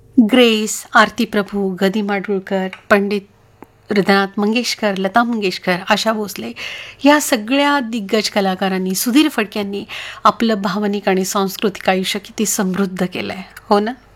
Grace, Aarti Prabhu, ग. दी. माडगूळकर, पंडित हृदयनाथ मंगेशकर, लता मंगेशकर, आशा भोसले या सगळ्या दिग्गज कलाकारांनी, सुधीर फडके यांनी आपलं भावनिक आणि सांस्कृतिक आयुष्य किती समृद्ध केलं आहे, हो ना?